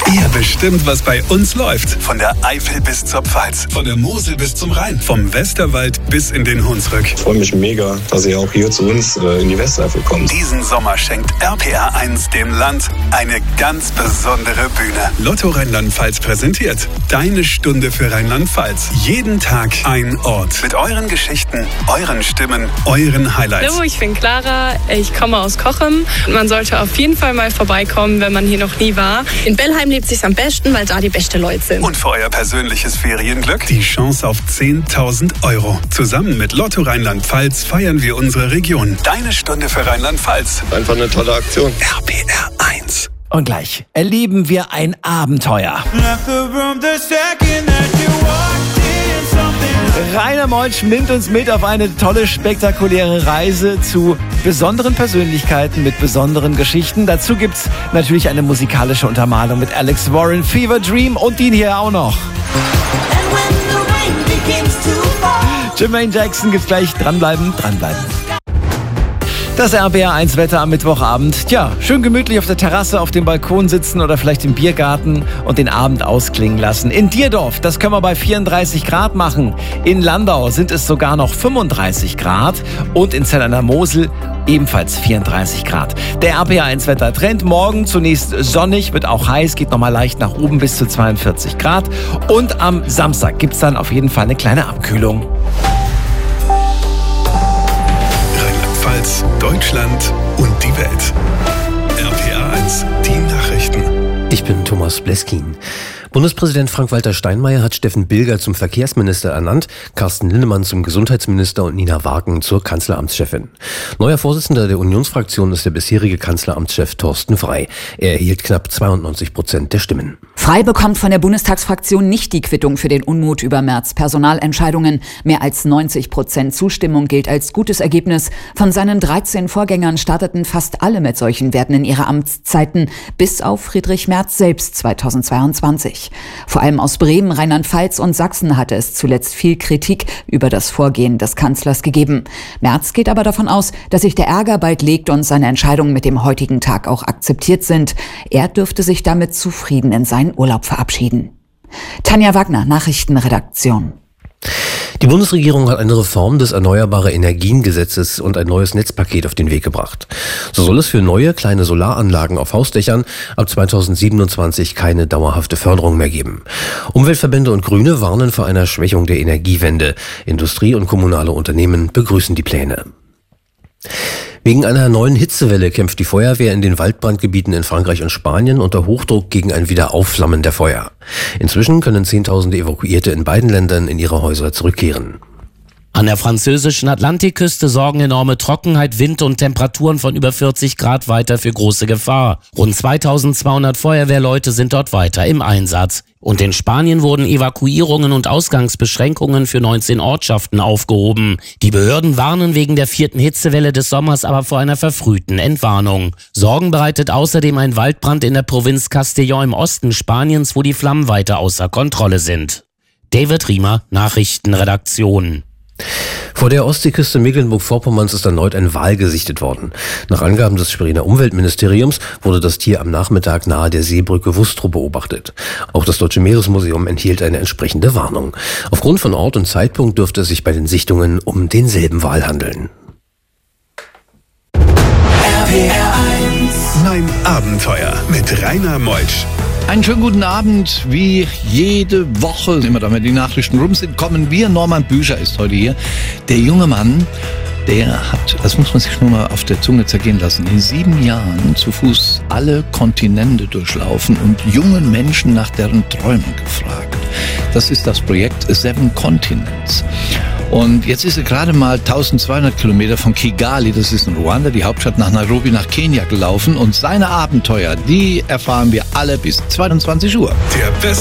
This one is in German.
Ihr bestimmt, was bei uns läuft. Von der Eifel bis zur Pfalz, von der Mosel bis zum Rhein, vom Westerwald bis in den Hunsrück. Ich freue mich mega, dass ihr auch hier zu uns in die Westeifel kommt. Diesen Sommer schenkt RPR1 dem Land eine ganz besondere Bühne. Lotto Rheinland-Pfalz präsentiert Deine Stunde für Rheinland-Pfalz. Jeden Tag ein Ort. Mit euren Geschichten, euren Stimmen, euren Highlights. Hallo, ich bin Clara, ich komme aus Cochem. Man sollte auf jeden Fall mal vorbeikommen, wenn man hier noch nie war. In Bellheim lebt sich's am besten, weil da die besten Leute sind. Und für euer persönliches Ferienglück die Chance auf 10.000 €. Zusammen mit Lotto Rheinland-Pfalz feiern wir unsere Region. Deine Stunde für Rheinland-Pfalz. Einfach eine tolle Aktion. RPR1. Und gleich erleben wir ein Abenteuer. Rainer Meusch nimmt uns mit auf eine tolle, spektakuläre Reise zu besonderen Persönlichkeiten mit besonderen Geschichten. Dazu gibt's natürlich eine musikalische Untermalung mit Alex Warren, Fever Dream und ihn hier auch noch. Jermaine Jackson gibt's gleich. Dranbleiben. Das RPR1 Wetter am Mittwochabend. Tja, schön gemütlich auf der Terrasse, auf dem Balkon sitzen oder vielleicht im Biergarten und den Abend ausklingen lassen. In Dierdorf, das können wir bei 34 Grad machen. In Landau sind es sogar noch 35 Grad und in Zell an der Mosel ebenfalls 34 Grad. Der RPR1 Wettertrend morgen zunächst sonnig, wird auch heiß, geht nochmal leicht nach oben bis zu 42 Grad. Und am Samstag gibt's dann auf jeden Fall eine kleine Abkühlung. Deutschland und die Welt. RPR1, die Nachrichten. Ich bin Thomas Bleskin. Bundespräsident Frank-Walter Steinmeier hat Steffen Bilger zum Verkehrsminister ernannt, Carsten Linnemann zum Gesundheitsminister und Nina Wagen zur Kanzleramtschefin. Neuer Vorsitzender der Unionsfraktion ist der bisherige Kanzleramtschef Thorsten Frey. Er erhielt knapp 92% der Stimmen. Frey bekommt von der Bundestagsfraktion nicht die Quittung für den Unmut über Merz' Personalentscheidungen. Mehr als 90% Zustimmung gilt als gutes Ergebnis. Von seinen 13 Vorgängern starteten fast alle mit solchen Werten in ihre Amtszeiten, bis auf Friedrich Merz selbst 2022. Vor allem aus Bremen, Rheinland-Pfalz und Sachsen hatte es zuletzt viel Kritik über das Vorgehen des Kanzlers gegeben. Merz geht aber davon aus, dass sich der Ärger bald legt und seine Entscheidungen mit dem heutigen Tag auch akzeptiert sind. Er dürfte sich damit zufrieden in seinen Urlaub verabschieden. Tanja Wagner, Nachrichtenredaktion. Die Bundesregierung hat eine Reform des Erneuerbare-Energien-Gesetzes und ein neues Netzpaket auf den Weg gebracht. So soll es für neue kleine Solaranlagen auf Hausdächern ab 2027 keine dauerhafte Förderung mehr geben. Umweltverbände und Grüne warnen vor einer Schwächung der Energiewende. Industrie und kommunale Unternehmen begrüßen die Pläne. Wegen einer neuen Hitzewelle kämpft die Feuerwehr in den Waldbrandgebieten in Frankreich und Spanien unter Hochdruck gegen ein Wiederaufflammen der Feuer. Inzwischen können Zehntausende Evakuierte in beiden Ländern in ihre Häuser zurückkehren. An der französischen Atlantikküste sorgen enorme Trockenheit, Wind und Temperaturen von über 40 Grad weiter für große Gefahr. Rund 2200 Feuerwehrleute sind dort weiter im Einsatz. Und in Spanien wurden Evakuierungen und Ausgangsbeschränkungen für 19 Ortschaften aufgehoben. Die Behörden warnen wegen der 4. Hitzewelle des Sommers aber vor einer verfrühten Entwarnung. Sorgen bereitet außerdem ein Waldbrand in der Provinz Castellón im Osten Spaniens, wo die Flammen weiter außer Kontrolle sind. David Riemer, Nachrichtenredaktion. Vor der Ostseeküste Mecklenburg-Vorpommerns ist erneut ein Wal gesichtet worden. Nach Angaben des Schweriner Umweltministeriums wurde das Tier am Nachmittag nahe der Seebrücke Wustrow beobachtet. Auch das Deutsche Meeresmuseum enthielt eine entsprechende Warnung. Aufgrund von Ort und Zeitpunkt dürfte es sich bei den Sichtungen um denselben Wal handeln. RPR1. Mein Abenteuer mit Rainer Meusch. Einen schönen guten Abend. Wie jede Woche, immer dann, wenn die Nachrichten rum sind, kommen wir. Norman Büscher ist heute hier. Der junge Mann, der hat, das muss man sich nur mal auf der Zunge zergehen lassen, in 7 Jahren zu Fuß alle Kontinente durchlaufen und jungen Menschen nach deren Träumen gefragt. Das ist das Projekt 7 Continents. Und jetzt ist er gerade mal 1200 Kilometer von Kigali, das ist in Ruanda, die Hauptstadt, nach Nairobi, nach Kenia gelaufen. Und seine Abenteuer, die erfahren wir alle bis 22 Uhr. Der